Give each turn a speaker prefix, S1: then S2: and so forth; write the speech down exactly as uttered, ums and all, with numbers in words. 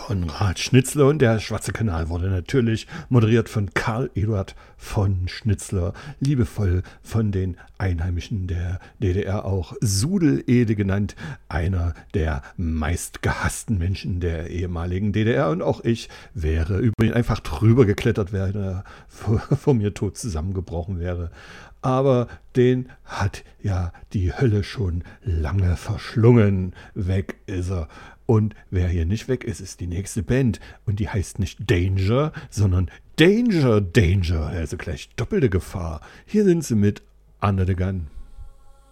S1: Konrad Schnitzler und der Schwarze Kanal wurde natürlich moderiert von Karl Eduard von Schnitzler, liebevoll von den Einheimischen der D D R auch Sudelede genannt, einer der meistgehassten Menschen der ehemaligen D D R. Und auch ich wäre über ihn einfach drüber geklettert, wenn er vor, vor mir tot zusammengebrochen wäre. Aber den hat ja die Hölle schon lange verschlungen. Weg ist er. Und wer hier nicht weg ist, ist die nächste Band. Und die heißt nicht Danger, sondern Danger, Danger. Also gleich doppelte Gefahr. Hier sind sie mit Under the Gun.